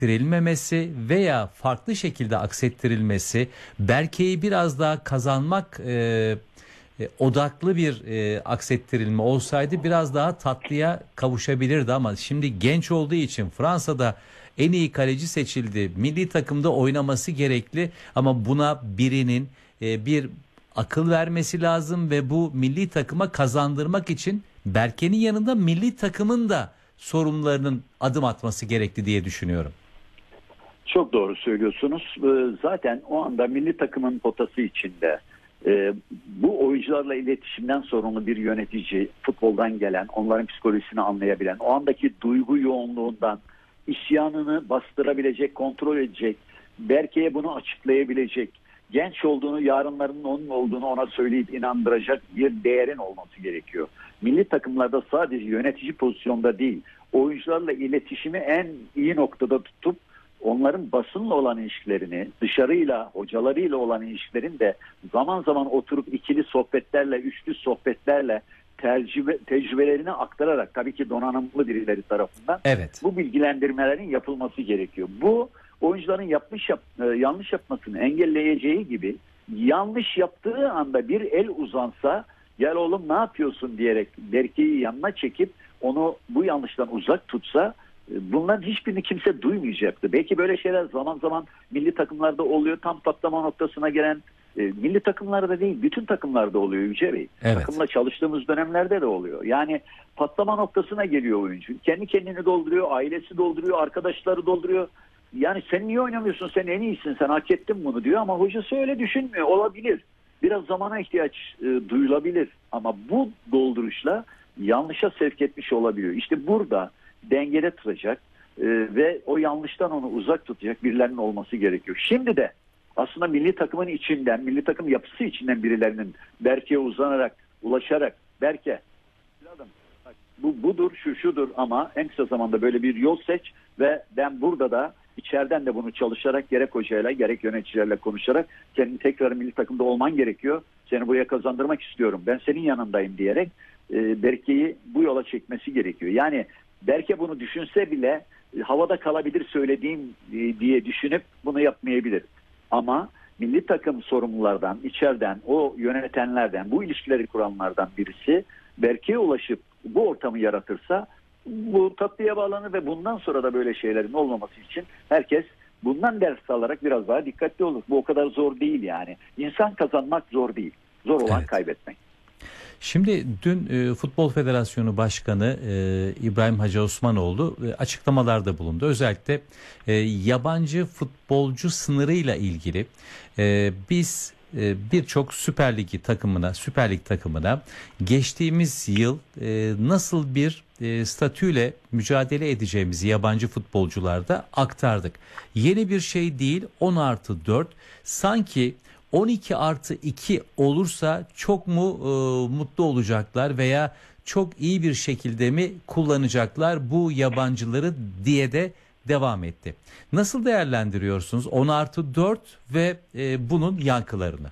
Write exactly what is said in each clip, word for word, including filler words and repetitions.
aksettirilmemesi veya farklı şekilde aksettirilmesi Berke'yi biraz daha kazanmak e, e, odaklı bir e, aksettirilme olsaydı biraz daha tatlıya kavuşabilirdi ama şimdi genç olduğu için Fransa'da en iyi kaleci seçildi. Milli takımda oynaması gerekli ama buna birinin e, bir akıl vermesi lazım ve bu milli takıma kazandırmak için Berke'nin yanında milli takımın da sorumlularının adım atması gerekti diye düşünüyorum. Çok doğru söylüyorsunuz. Zaten o anda milli takımın potası içinde bu oyuncularla iletişimden sorumlu bir yönetici, futboldan gelen, onların psikolojisini anlayabilen, o andaki duygu yoğunluğundan isyanını bastırabilecek, kontrol edecek, Berke'ye bunu açıklayabilecek, genç olduğunu, yarınlarının onun olduğunu ona söyleyip inandıracak bir değerin olması gerekiyor. Milli takımlarda sadece yönetici pozisyonda değil, oyuncularla iletişimi en iyi noktada tutup onların basınla olan ilişkilerini, dışarıyla, hocalarıyla olan ilişkilerini de zaman zaman oturup ikili sohbetlerle, üçlü sohbetlerle tecrübe, tecrübelerini aktararak, tabii ki donanımlı birileri tarafından evet, bu bilgilendirmelerin yapılması gerekiyor. Bu oyuncuların yapmış yap, yanlış yapmasını engelleyeceği gibi, yanlış yaptığı anda bir el uzansa, gel oğlum ne yapıyorsun diyerek Berke'yi yanına çekip onu bu yanlıştan uzak tutsa, bunların hiçbirini kimse duymayacaktı. Belki böyle şeyler zaman zaman milli takımlarda oluyor. Tam patlama noktasına gelen e, milli takımlarda değil, bütün takımlarda oluyor Yüce Bey. Evet. Takımla çalıştığımız dönemlerde de oluyor. Yani patlama noktasına geliyor oyuncu. Kendi kendini dolduruyor, ailesi dolduruyor, arkadaşları dolduruyor. Yani sen niye oynamıyorsun, sen en iyisin, sen hak ettin bunu diyor ama hocası öyle düşünmüyor. Olabilir. Biraz zamana ihtiyaç e, duyulabilir ama bu dolduruşla yanlışa sevk etmiş olabiliyor. İşte burada dengede tutacak e, ve o yanlıştan onu uzak tutacak birilerinin olması gerekiyor. Şimdi de aslında milli takımın içinden, milli takım yapısı içinden birilerinin Berke'ye uzanarak, ulaşarak, Berke bu budur, şu şudur ama en kısa zamanda böyle bir yol seç ve ben burada da içeriden de bunu çalışarak gerek hocayla gerek yöneticilerle konuşarak kendini tekrar milli takımda olman gerekiyor. Seni buraya kazandırmak istiyorum. Ben senin yanındayım diyerek e, Berke'yi bu yola çekmesi gerekiyor. Yani Berke bunu düşünse bile e, havada kalabilir söylediğim e, diye düşünüp bunu yapmayabilir. Ama milli takım sorumlulardan, içeriden, o yönetenlerden, bu ilişkileri kuranlardan birisi Berke'ye ulaşıp bu ortamı yaratırsa bu tatlıya bağlanır ve bundan sonra da böyle şeylerin olmaması için herkes bundan ders alarak biraz daha dikkatli olur. Bu o kadar zor değil yani. İnsan kazanmak zor değil. Zor olan evet, kaybetmek. Şimdi dün e, Futbol Federasyonu Başkanı e, İbrahim Hacı Osmanoğlu e, açıklamalarda bulundu. Özellikle e, yabancı futbolcu sınırıyla ilgili e, biz e, birçok Süper Ligi takımına, Süper Lig takımına geçtiğimiz yıl e, nasıl bir e, statüyle mücadele edeceğimizi yabancı futbolcularda aktardık. Yeni bir şey değil, on artı dört sanki on iki artı iki olursa çok mu e, mutlu olacaklar veya çok iyi bir şekilde mi kullanacaklar bu yabancıları diye de devam etti. Nasıl değerlendiriyorsunuz on artı dört ve e, bunun yankılarını?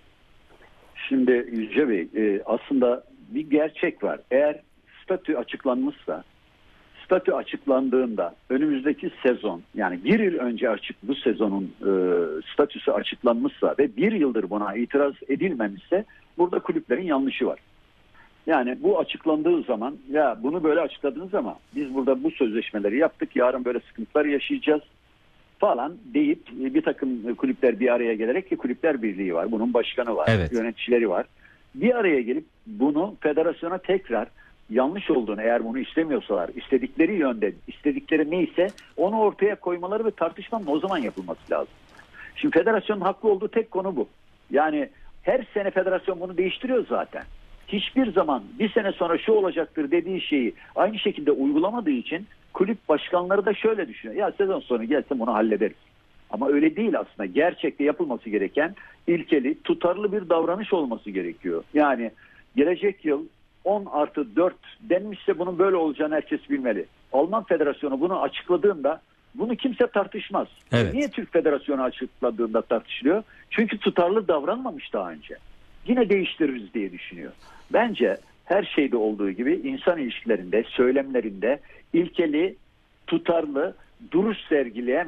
Şimdi Yüce Bey e, aslında bir gerçek var. Eğer statü açıklanmışsa, statü açıklandığında önümüzdeki sezon, yani bir yıl önce açık bu sezonun e, statüsü açıklanmışsa ve bir yıldır buna itiraz edilmemişse burada kulüplerin yanlışı var. Yani bu açıklandığı zaman ya bunu böyle açıkladınız ama biz burada bu sözleşmeleri yaptık, yarın böyle sıkıntılar yaşayacağız falan deyip bir takım kulüpler bir araya gelerek, ki kulüpler birliği var, bunun başkanı var, evet, yöneticileri var. Bir araya gelip bunu federasyona tekrar yanlış olduğunu, eğer bunu istemiyorsalar, istedikleri yönde, istedikleri neyse onu ortaya koymaları ve tartışmanın o zaman yapılması lazım. Şimdi federasyonun haklı olduğu tek konu bu. Yani her sene federasyon bunu değiştiriyor zaten. Hiçbir zaman bir sene sonra şu olacaktır dediği şeyi aynı şekilde uygulamadığı için kulüp başkanları da şöyle düşünüyor. Ya sezon sonu gelse bunu hallederiz. Ama öyle değil aslında. Gerçekte yapılması gereken ilkeli, tutarlı bir davranış olması gerekiyor. Yani gelecek yıl on artı dört denmişse bunun böyle olacağını herkes bilmeli. Alman Federasyonu bunu açıkladığında bunu kimse tartışmaz. Evet. Niye Türk Federasyonu açıkladığında tartışılıyor? Çünkü tutarlı davranmamış daha önce. Yine değiştiririz diye düşünüyor. Bence her şeyde olduğu gibi insan ilişkilerinde, söylemlerinde ilkeli, tutarlı duruş sergileyen